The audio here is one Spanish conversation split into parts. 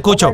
escucho.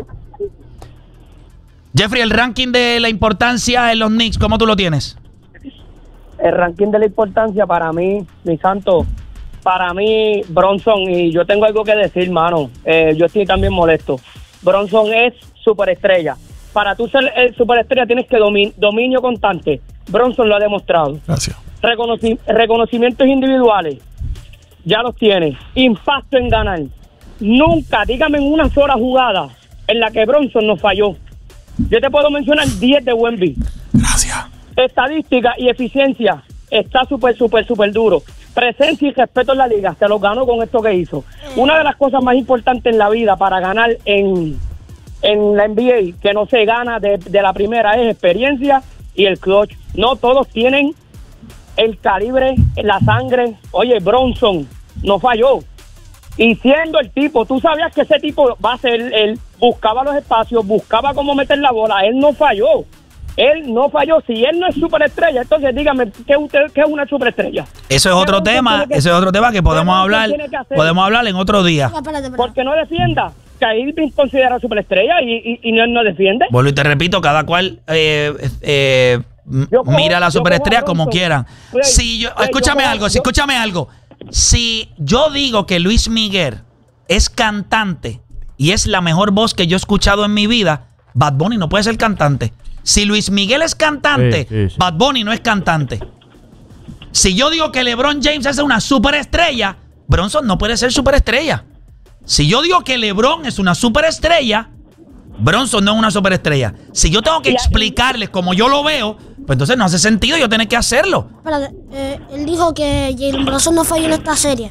Jeffrey, el ranking de la importancia en los Knicks, ¿cómo tú lo tienes? El ranking de la importancia para mí, mi santo, para mí Bronson, y yo tengo algo que decir, mano, yo estoy también molesto. Bronson es superestrella. Para tú ser superestrella tienes que dominio constante. Bronson lo ha demostrado. Gracias. Reconocimientos individuales, ya los tiene. Impacto en ganar. Nunca, dígame en una sola jugada en la que Bronson nos falló. Yo te puedo mencionar 10 de Wemby. Gracias. Estadística y eficiencia está súper duro. Presencia y respeto en la liga, se lo ganó con esto que hizo. Una de las cosas más importantes en la vida para ganar en la NBA, que no se gana de la primera, es experiencia y el clutch. No todos tienen el calibre, la sangre. Oye, Bronson no falló. Y siendo el tipo, tú sabías que ese tipo va a ser, él buscaba los espacios, buscaba cómo meter la bola, él no falló. Él no falló. Si él no es superestrella, entonces dígame, ¿qué es una superestrella? Eso es otro tema, ese es otro tema que podemos hablar en otro día. Porque no defienda, que a Irving considera superestrella y no defiende. Vuelvo y te repito, cada cual mira a la superestrella como quieran. Escúchame algo. Si yo digo que Luis Miguel es cantante y es la mejor voz que yo he escuchado en mi vida, Bad Bunny no puede ser cantante. Si Luis Miguel es cantante, sí. Bad Bunny no es cantante. Si yo digo que LeBron James es una superestrella, Bronson no puede ser superestrella. Si yo digo que LeBron es una superestrella, Bronson no es una superestrella. Si yo tengo que explicarles como yo lo veo, pues entonces no hace sentido yo tener que hacerlo. Espérate, él dijo que Jalen Bronson no falló en esta serie.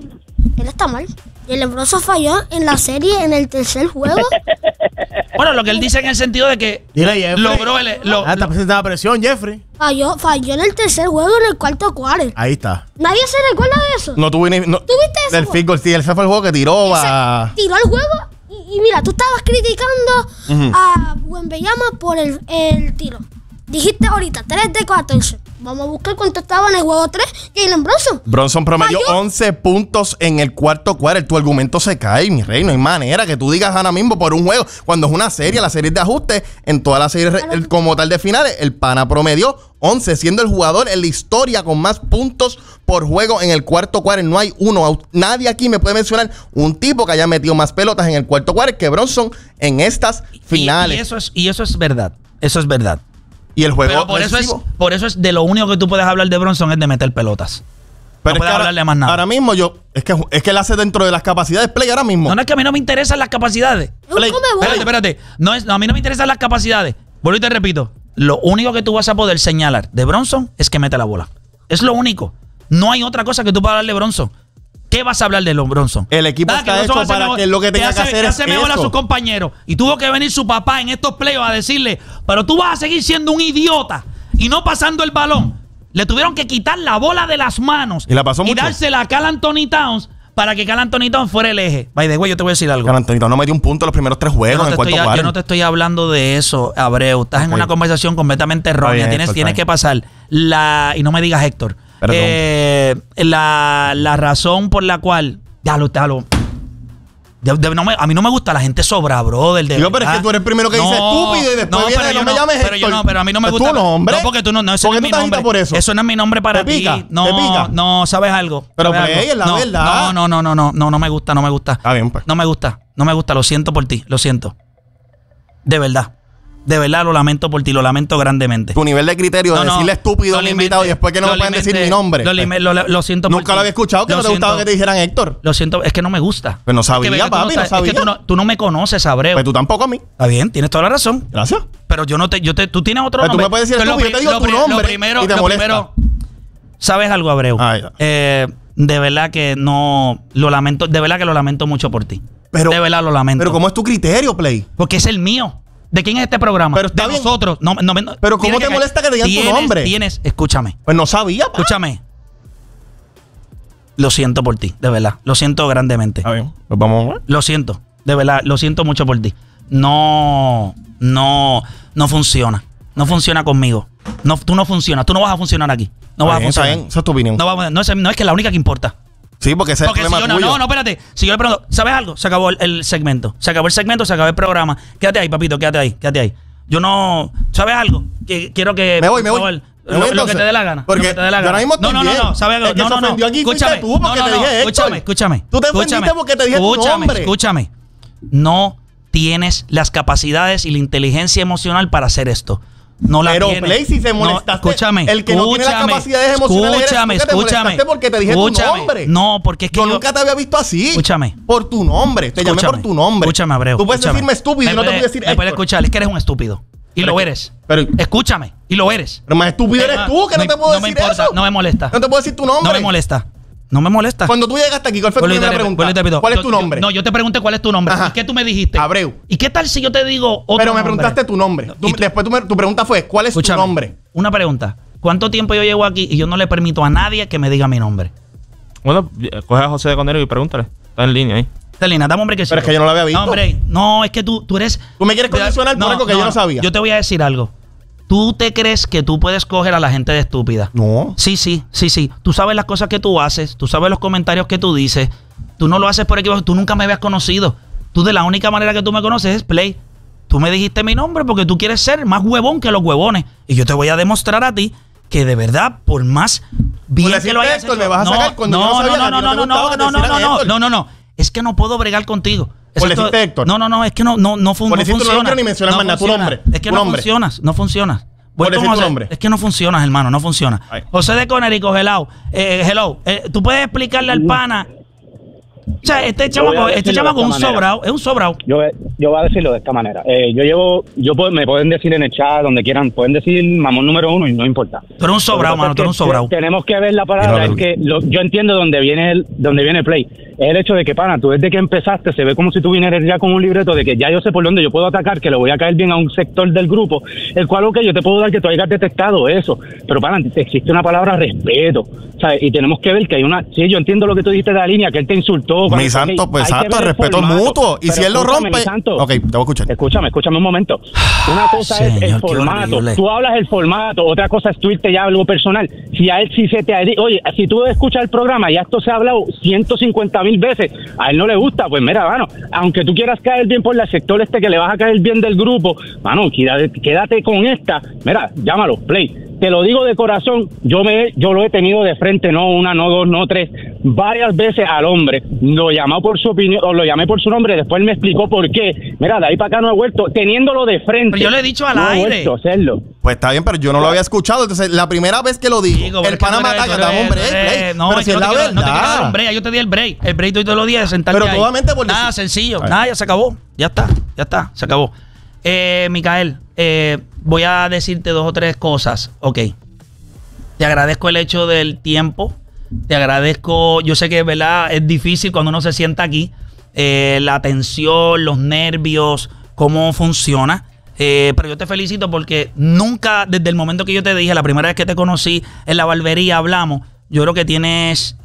Él está mal. Jalen Bronson falló en la serie en el tercer juego. Bueno, lo que él dice en el sentido de que logró está presentando presión, Jeffrey. Falló en el tercer juego, en el cuarto quarter. Ahí está. ¿Nadie se recuerda de eso? No tuve ni... No, ¿tuviste eso? Del field goal, sí, ese fue el juego que tiró. Tiró el juego y mira, tú estabas criticando a Wembanyama por el tiro. Dijiste ahorita, 3 de 14. Vamos a buscar cuánto estaba en el juego 3. Jalen Bronson. Bronson promedió 11 puntos en el cuarto quarter. Tu argumento se cae, mi rey. No hay manera que tú digas ahora mismo por un juego. Cuando es una serie, la serie de ajuste, en toda la serie como tal de finales, el pana promedió 11, siendo el jugador en la historia con más puntos por juego en el cuarto quarter. No hay uno. Nadie aquí me puede mencionar un tipo que haya metido más pelotas en el cuarto quarter que Bronson en estas finales. Y eso es verdad. Eso es verdad. Y el juego. Pero por eso es de lo único que tú puedes hablar de Bronson es de meter pelotas. Pero no puedes hablarle más nada. Ahora mismo es que él hace dentro de las capacidades play ahora mismo. No es que a mí no me interesan las capacidades. Espérate. A mí no me interesan las capacidades. Vuelvo y te repito. Lo único que tú vas a poder señalar de Bronson es que mete la bola. Es lo único. No hay otra cosa que tú puedas hablar de Bronson. ¿Qué vas a hablar de Bronson? El equipo está hecho para que lo que tenga que hacer es mejor a sus compañeros. Y tuvo que venir su papá en estos playoffs a decirle, pero tú vas a seguir siendo un idiota y no pasando el balón. Le tuvieron que quitar la bola de las manos y la pasó mucho. Dársela a Karl Anthony Towns para que Karl Anthony Towns fuera el eje. By the way, yo te voy a decir algo. Karl Anthony Towns no metió un punto en los primeros 3 juegos en el cuarto cuarto. Yo no te estoy hablando de eso, Abreu. Estás en una conversación completamente errónea. Tienes que pasar y no me digas Héctor. La razón por la cual... A mí no me gusta la gente sobra, brother. Pero es que tú eres el primero que dice estúpido y después viene no me llames Héctor. Pero a mí no me gusta. ¿Tu nombre? No, porque tú no, ese no es mi nombre. Por eso? Eso no es mi nombre para ti. No, ¿sabes algo? Pero es la verdad. No me gusta. Está bien, pues. No me gusta, lo siento por ti, lo siento. De verdad lo lamento por ti, lo lamento grandemente. Tu nivel de criterio de decirle estúpido a un invitado y después que no me pueden decir mi nombre. Lo siento por ti. Nunca lo había escuchado que no te gustaba que te dijeran Héctor. Lo siento, es que no me gusta. Pues no sabía, papi, no sabía. Es que tú no me conoces, Abreu. Pues tú tampoco a mí. Está bien, tienes toda la razón. Gracias. Pero tú tienes otro nombre. Tú me puedes decir estúpido, yo te digo tu nombre y te molesta. ¿Sabes algo, Abreu? De verdad que no lo lamento, de verdad que lo lamento mucho por ti. De verdad lo lamento. Pero ¿cómo es tu criterio, Play? Porque es el mío. ¿De quién es este programa? Pero está de bien. Nosotros. Pero ¿cómo te molesta que te digan tu nombre? Escúchame. Pues no sabía, pa. Escúchame. Lo siento por ti, de verdad. Lo siento grandemente. Está bien. Pues vamos a ver. Lo siento, de verdad. Lo siento mucho por ti. No funciona. No funciona conmigo. Tú no funcionas. Tú no vas a funcionar aquí. No vas a funcionar. Está bien. Esa es tu opinión. No es que es la única que importa. Sí, porque ese es el Porque si problema yo tuyo. no, espérate. Si yo le pregunto, ¿sabes algo? Se acabó el segmento. Se acabó el segmento, se acabó el programa. Quédate ahí, papito, quédate ahí. Yo no... ¿Sabes algo? Que quiero que... Me voy. por favor, lo que te dé la gana. Porque lo que te dé la yo ahora mismo estoy bien. ¿sabes algo? El que se ofendió aquí fuiste Escúchame. tú porque te dije Héctor. Escúchame. Tú te ofendiste porque te dije tu nombre. Escúchame. No tienes las capacidades y la inteligencia emocional para hacer esto. No la Pero, tienes. Play, si se molestaste, escúchame. el que no tiene las capacidades emocionales eres tú, que te molestaste porque te dije tu nombre. No, porque es que yo nunca te había visto así. Escúchame. Por tu nombre. Te llamé por tu nombre. Escúchame, Abreu. Tú puedes decirme estúpido y no te puedes decir Me puedes Héctor. escuchar. Es que eres un estúpido. Y Pero lo que- eres. pero- Escúchame. Y lo eres. Pero más estúpido eres tú, que no te puedo no me decir importa, eso. no me molesta. No te puedo decir tu nombre. No me molesta. No me molesta. Cuando tú llegaste aquí, ¿cuál fue tu primera pregunta? ¿Cuál es tu nombre? No, yo te pregunté cuál es tu nombre. Ajá. ¿Y qué tú me dijiste? Abreu. ¿Y qué tal si yo te digo otro Pero me nombre? preguntaste tu nombre. Después tu pregunta fue, ¿cuál es Escúchame, tu nombre? Una pregunta. ¿Cuánto tiempo yo llevo aquí y yo no le permito a nadie que me diga mi nombre? Bueno, coge a José de Conero y pregúntale. Está en línea ahí. Celina, dame hombre que sí. Pero es que yo no lo había visto. No, hombre, no, es que tú eres... Tú me quieres condicionar por algo que yo no sabía. Yo te voy a decir algo. ¿Tú te crees que tú puedes coger a la gente de estúpida? No. Sí. Tú sabes las cosas que tú haces, tú sabes los comentarios que tú dices. Tú no lo haces por equivocación. Tú nunca me habías conocido. Tú de la única manera que tú me conoces es Play. Tú me dijiste mi nombre porque tú quieres ser más huevón que los huevones. Y yo te voy a demostrar a ti que de verdad, por más bien Pues que lo hayas Héctor, hecho... me vas a sacar cuando yo no sabía que a ti no te gustaba que te decieran Héctor. No. Es que no puedo bregar contigo. Por Esto- decirte Héctor. No, es que no Por decir tu funciona. nombre ni mencionar más nada, tu funciona. nombre. Es que Tu no nombre. funcionas. Por Vuelto decir con tu José. nombre. Es que no funcionas, hermano, no funciona. Ay. José de Conérico, hello. ¿Tú puedes explicarle al pana? O sea, este chamaco es un sobrado. Es un sobrado. Yo voy a decirlo de esta manera. Me pueden decir en el chat, donde quieran, pueden decir mamón número 1 y no importa. Tú eres un sobrado, mano, tú eres un sobrado. Tenemos que ver la palabra, es que yo entiendo dónde viene el play. Es el hecho de que, pana, tú desde que empezaste se ve como si tú vinieras ya con un libreto de que ya yo sé por dónde yo puedo atacar, que le voy a caer bien a un sector del grupo, el cual, ok, yo te puedo dar que tú hayas detectado eso, pero, pana, existe una palabra respeto, ¿sabes? Y tenemos que ver que hay una... Sí, yo entiendo lo que tú dijiste de la línea, que él te insultó. Mi santo, pues hay que santo, ver el respeto formato. mutuo. Y Pero si él lo escúchame, rompe... mi santo. Ok, te voy a escuchar. Escúchame un momento. Una cosa es Señor, el qué formato. horrible. Tú hablas el formato, otra cosa es tú irte ya algo personal. Si a él sí se te... Oye, si tú escuchas el programa, ya esto se ha hablado 150,000 veces, a él no le gusta, pues mira, mano, aunque tú quieras caer bien por el sector que le vas a caer bien del grupo, mano, quédate con esta. Mira, llámalo, Play. Te lo digo de corazón, yo lo he tenido de frente, no una, no dos, no tres, varias veces al hombre. Lo llamé por su opinión, o lo llamé por su nombre, después él me explicó por qué. Mira, de ahí para acá no he vuelto, teniéndolo de frente. Pero yo le he dicho al no aire. he vuelto a hacerlo. Pues está bien, pero yo no lo había escuchado. Entonces, la primera vez que lo dijo, Chico, pero el es que pana tú me eres- ataca, tú dame eres- un break, break. No, pero es si que es no la te quiero dar un verdad. break. Yo te di el break. El break todos los días de sentarte Pero ahí. solamente por Nada, decir- sencillo. Ay. Nada, ya se acabó. Ya está, se acabó. Micael, voy a decirte 2 o 3 cosas. Ok. Te agradezco el hecho del tiempo. Te agradezco, yo sé que ¿verdad? Es difícil cuando uno se sienta aquí. La tensión, los nervios, cómo funciona. Pero yo te felicito porque nunca, desde el momento que yo te dije, la primera vez que te conocí en la barbería, hablamos. Yo creo que tienes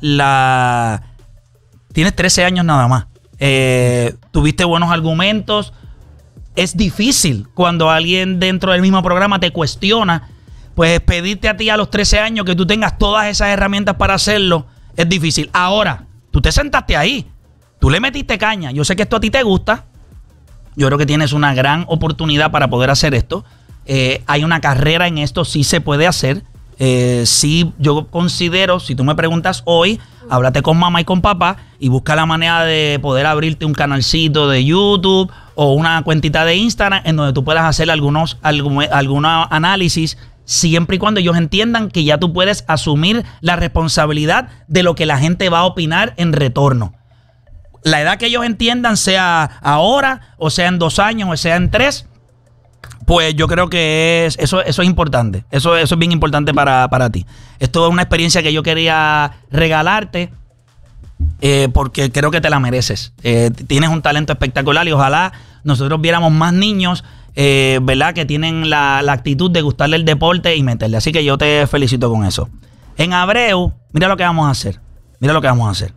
13 años nada más. Tuviste buenos argumentos. Es difícil cuando alguien dentro del mismo programa te cuestiona. Pues pedirte a ti a los 13 años que tú tengas todas esas herramientas para hacerlo es difícil. Ahora, tú te sentaste ahí. Tú le metiste caña. Yo sé que esto a ti te gusta. Yo creo que tienes una gran oportunidad para poder hacer esto. Hay una carrera en esto, sí se puede hacer. Sí, yo considero, si tú me preguntas hoy, háblate con mamá y con papá y busca la manera de poder abrirte un canalcito de YouTube o una cuentita de Instagram en donde tú puedas hacer algunos análisis, siempre y cuando ellos entiendan que ya tú puedes asumir la responsabilidad de lo que la gente va a opinar en retorno. La edad que ellos entiendan, sea ahora, o sea en 2 años, o sea en 3, pues yo creo que eso es importante. Eso es bien importante para ti. Esto es una experiencia que yo quería regalarte porque creo que te la mereces. Tienes un talento espectacular y ojalá nosotros viéramos más niños, ¿verdad? Que tienen la actitud de gustarle el deporte y meterle. Así que yo te felicito con eso. En Abreu, mira lo que vamos a hacer. Mira lo que vamos a hacer.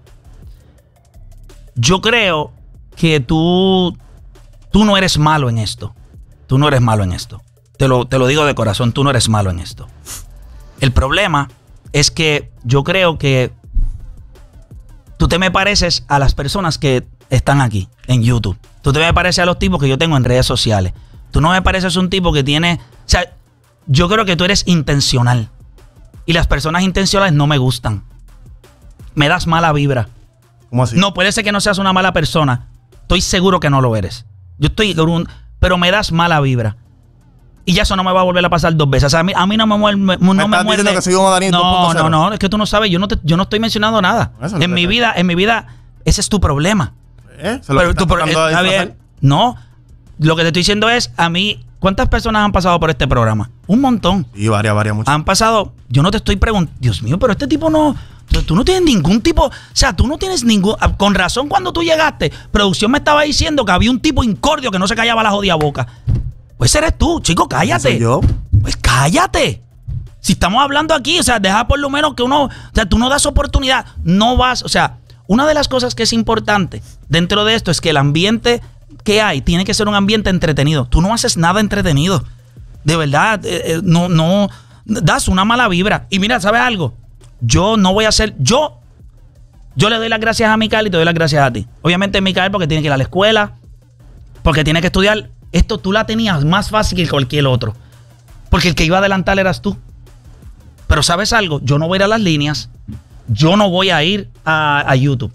Yo creo que tú no eres malo en esto. Tú no eres malo en esto. Te lo digo de corazón, tú no eres malo en esto. El problema es que yo creo que Tú te me pareces a las personas que están aquí en YouTube. Tú te me pareces a los tipos que yo tengo en redes sociales. Tú no me pareces un tipo que tiene... O sea, yo creo que tú eres intencional. Y las personas intencionales no me gustan. Me das mala vibra. ¿Cómo así? No, puede ser que no seas una mala persona. Estoy seguro que no lo eres. Yo estoy... Pero me das mala vibra. Y ya eso no me va a volver a pasar 2 veces. O sea, a mí no me muerde. estás diciendo que soy un Daniel 2.0. No, es que tú no sabes. Yo no estoy mencionando nada. En mi vida, ese es tu problema. Se lo estás tratando de disfrazar. No, lo que te estoy diciendo es, a mí, ¿cuántas personas han pasado por este programa? Un montón. Sí, varias, muchas. Han pasado, yo no te estoy preguntando, Dios mío, pero este tipo no, tú no tienes ningún tipo, o sea, tú no tienes ningún, con razón cuando tú llegaste, producción me estaba diciendo que había un tipo incordio que no se callaba la jodida boca. Pues eres tú, chico, cállate. ¿Soy yo? Pues cállate. Si estamos hablando aquí, o sea, deja por lo menos que uno, o sea, tú no das oportunidad, no vas, o sea, una de las cosas que es importante dentro de esto es que el ambiente que hay tiene que ser un ambiente entretenido. Tú no haces nada entretenido. De verdad, no das una mala vibra. Y mira, ¿sabes algo? Yo no voy a hacer... Yo le doy las gracias a Micael y te doy las gracias a ti. Obviamente Micael porque tiene que ir a la escuela, porque tiene que estudiar. Esto tú la tenías más fácil que cualquier otro. Porque el que iba a adelantar eras tú. Pero ¿sabes algo? Yo no voy a ir a las líneas. Yo no voy a ir a YouTube.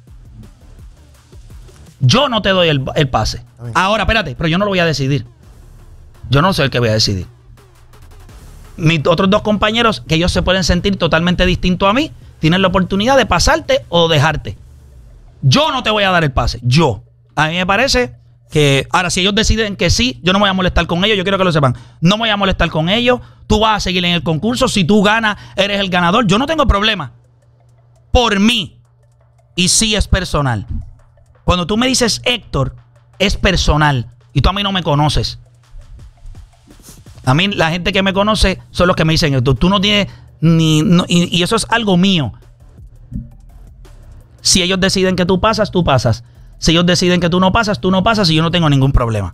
Yo no te doy el pase. Ahora, espérate, pero yo no lo voy a decidir. Yo no soy el que voy a decidir. Mis otros 2 compañeros, que ellos se pueden sentir totalmente distintos a mí, tienen la oportunidad de pasarte o dejarte. Yo no te voy a dar el pase. Yo. A mí me parece que... Ahora, si ellos deciden que sí, yo no me voy a molestar con ellos. Yo quiero que lo sepan. No me voy a molestar con ellos. Tú vas a seguir en el concurso. Si tú ganas, eres el ganador. Yo no tengo problema. Por mí. Y sí es personal. Cuando tú me dices Héctor, es personal. Y tú a mí no me conoces. A mí la gente que me conoce son los que me dicen Héctor. Tú no tienes ni... No, y eso es algo mío. Si ellos deciden que tú pasas, tú pasas. Si ellos deciden que tú no pasas y yo no tengo ningún problema.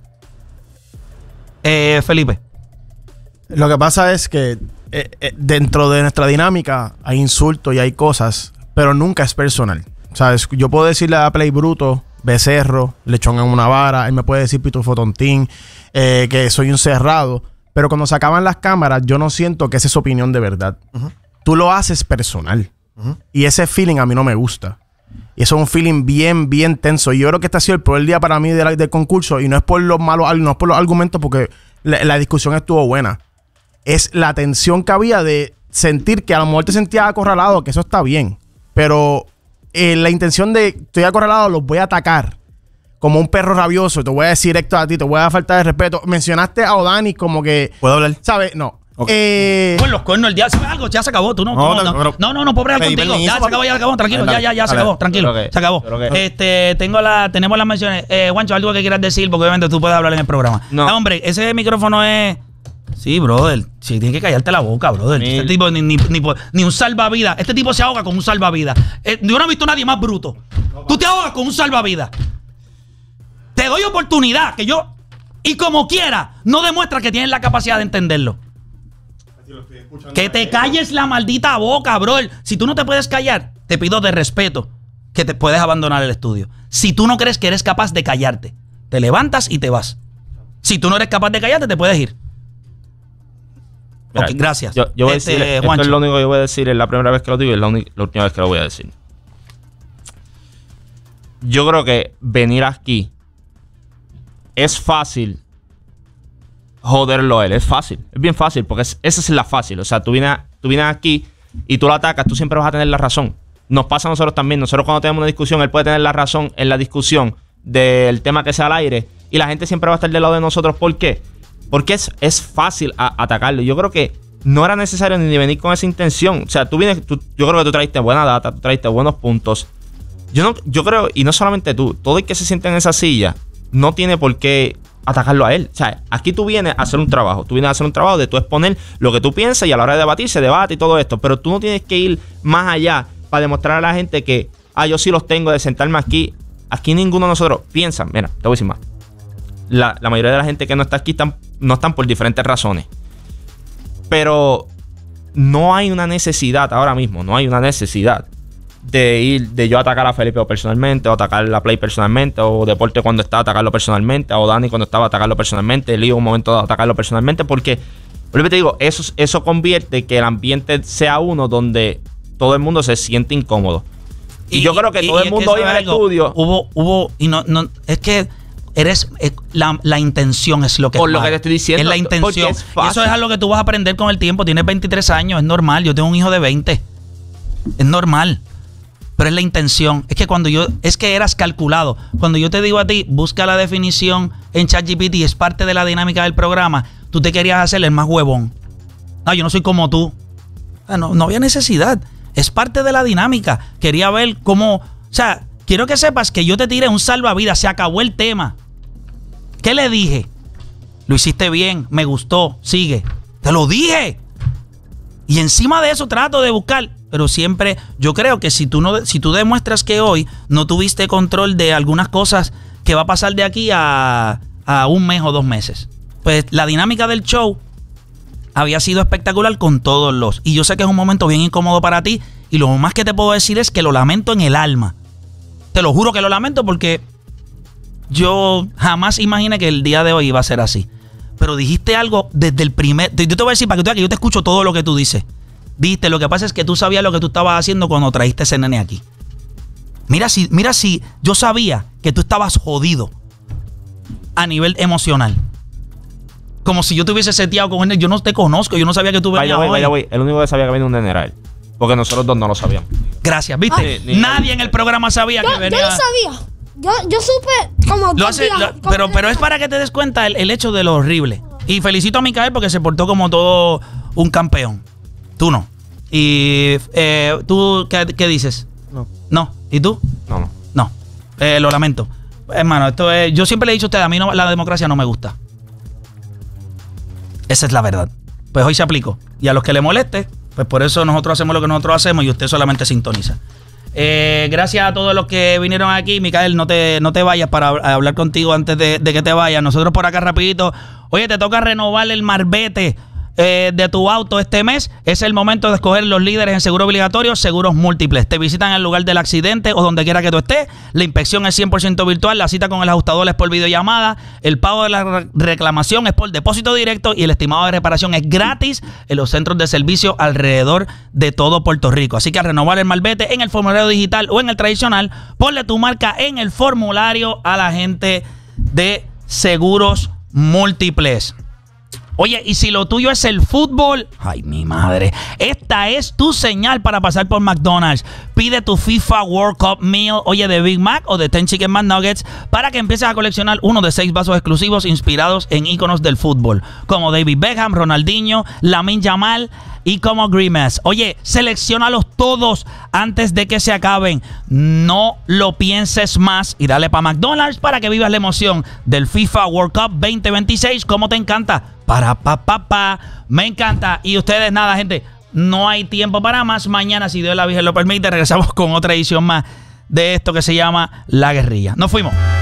Felipe. Lo que pasa es que dentro de nuestra dinámica hay insultos y hay cosas, pero nunca es personal. ¿Sabes? Yo puedo decirle a Play Bruto, becerro, lechón en una vara, él me puede decir pitufo tontín, que soy un cerrado, pero cuando se acaban las cámaras yo no siento que esa es su opinión de verdad. Tú lo haces personal. Y ese feeling a mí no me gusta. Y eso es un feeling bien tenso. Y yo creo que este ha sido el peor día para mí del concurso. Y no es por los malos, no es por los argumentos, porque la discusión estuvo buena. Es la tensión que había de sentir que a lo mejor te sentías acorralado, que eso está bien. Pero la intención de estoy acorralado, los voy a atacar como un perro rabioso. Te voy a decir directo a ti, te voy a dar falta de respeto. Mencionaste a O'Dani como que... ¿Puedo hablar? ¿Sabes? No. Okay. Con los cuernos el día, ¿sabes algo? Ya se acabó, tú no, pobre contigo. Ya se acabó, tranquilo, ya se acabó, tranquilo, se acabó. Tenemos las menciones. Juancho, algo que quieras decir, porque obviamente tú puedes hablar en el programa. No, hombre, ese micrófono es... Sí, brother, sí, tienes que callarte la boca, brother. Este tipo ni un salvavidas. Este tipo se ahoga con un salvavidas. Yo no he visto a nadie más bruto. Tú te ahogas con un salvavidas. Te doy oportunidad, que yo... Y como quiera, no demuestra que tienes la capacidad de entenderlo. Que te calles la maldita boca, bro. Si tú no te puedes callar, te pido de respeto que te puedes abandonar el estudio. Si tú no crees que eres capaz de callarte, te levantas y te vas. Si tú no eres capaz de callarte, te puedes ir. Mira, ok, gracias. Yo voy a decir, esto es lo único que yo voy a decir, es la primera vez que lo digo y es la última vez que lo voy a decir. Yo creo que venir aquí es fácil joderlo a él. Es fácil. Es bien fácil porque esa es la fácil. O sea, tú vienes aquí y tú lo atacas, tú siempre vas a tener la razón. Nos pasa a nosotros también. Nosotros cuando tenemos una discusión, él puede tener la razón en la discusión del tema que sea al aire y la gente siempre va a estar del lado de nosotros. ¿Por qué? Porque es fácil atacarlo. Yo creo que no era necesario ni venir con esa intención. O sea, yo creo que tú traiste buena data, tú traiste buenos puntos. Yo creo, y no solamente tú, todo el que se siente en esa silla no tiene por qué atacarlo a él. O sea, aquí tú vienes a hacer un trabajo. Tú vienes a hacer un trabajo de tú exponer lo que tú piensas y a la hora de debatir se debate y todo esto. Pero tú no tienes que ir más allá para demostrar a la gente que, yo sí los tengo de sentarme aquí. Aquí ninguno de nosotros piensa. Mira, te voy a decir más. La mayoría de la gente que no está aquí no están por diferentes razones. Pero no hay una necesidad ahora mismo. No hay una necesidad de yo atacar a Felipe personalmente, o atacar a Play personalmente, o Deporte cuando estaba atacarlo personalmente, o Dani cuando estaba atacarlo personalmente, Lío un momento de atacarlo personalmente, porque, te digo, eso convierte que el ambiente sea uno donde todo el mundo se siente incómodo. Y yo creo que todo el mundo hoy en el estudio... es que la intención es lo que por lo que te estoy diciendo. Es la intención. Y eso es algo que tú vas a aprender con el tiempo. Tienes 23 años, es normal. Yo tengo un hijo de 20. Es normal. Pero es la intención. Es que eras calculado. Cuando yo te digo a ti, busca la definición en ChatGPT, es parte de la dinámica del programa, tú te querías hacer el más huevón. No, yo no soy como tú. No había necesidad. Es parte de la dinámica. Quería ver cómo... O sea, quiero que sepas que yo te tiré un salvavidas. Se acabó el tema. ¿Qué le dije? Lo hiciste bien, me gustó, sigue. Te lo dije. Y encima de eso trato de buscar... Pero siempre, yo creo que si tú demuestras que hoy no tuviste control de algunas cosas que va a pasar de aquí a un mes o 2 meses, pues la dinámica del show había sido espectacular con todos los. Y yo sé que es un momento bien incómodo para ti. Y lo más que te puedo decir es que lo lamento en el alma. Te lo juro que lo lamento porque yo jamás imaginé que el día de hoy iba a ser así. Pero dijiste algo desde el primer... Yo te voy a decir para que tú veas que yo te escucho todo lo que tú dices. Dijiste, lo que pasa es que tú sabías lo que tú estabas haciendo cuando trajiste ese nene aquí. Mira si yo sabía que tú estabas jodido a nivel emocional. Como si yo te hubiese seteado con él. Yo no te conozco, yo no sabía que tú venías hoy. El único que sabía que venía un nene era él. Porque nosotros dos no lo sabíamos. Gracias, ¿viste? Nadie en el programa sabía que venía. Yo lo sabía. Yo supe como pero es para que te des cuenta el hecho de lo horrible. Y felicito a Micael porque se portó como todo un campeón. Tú no. ¿Y tú qué dices? No. ¿Y tú? No. Lo lamento. Hermano, esto es... Yo siempre le he dicho a ustedes, a mí la democracia no me gusta. Esa es la verdad. Pues hoy se aplicó. Y a los que le moleste, pues por eso nosotros hacemos lo que nosotros hacemos y usted solamente sintoniza. Gracias a todos los que vinieron aquí. Micael, no te vayas para hablar contigo antes de que te vayas. Nosotros por acá rapidito. Oye, te toca renovar el marbete de tu auto este mes. Es el momento de escoger los líderes en seguro obligatorio, seguros múltiples. Te visitan en el lugar del accidente o donde quiera que tú estés. La inspección es 100% virtual. La cita con el ajustador es por videollamada. El pago de la reclamación es por depósito directo y el estimado de reparación es gratis en los centros de servicio alrededor de todo Puerto Rico. Así que al renovar el malvete en el formulario digital o en el tradicional, ponle tu marca en el formulario a la gente de seguros múltiples. Oye, y si lo tuyo es el fútbol, ay, mi madre, esta es tu señal para pasar por McDonald's. Pide tu FIFA World Cup Meal, oye, de Big Mac o de 10 Chicken McNuggets para que empieces a coleccionar uno de 6 vasos exclusivos inspirados en íconos del fútbol, como David Beckham, Ronaldinho, Lamine Yamal y como Grimace. Oye, selecciónalos todos antes de que se acaben. No lo pienses más y dale para McDonald's para que vivas la emoción del FIFA World Cup 2026 como te encanta. Me encanta. Y ustedes nada, gente, no hay tiempo para más. Mañana, si Dios la Virgen lo permite, regresamos con otra edición más de esto que se llama La Guerrilla. Nos fuimos.